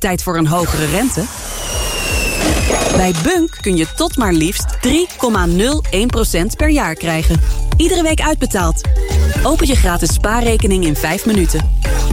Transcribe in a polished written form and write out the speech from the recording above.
Tijd voor een hogere rente? Bij Bunk kun je tot maar liefst 3,01% per jaar krijgen. Iedere week uitbetaald. Open je gratis spaarrekening in 5 minuten.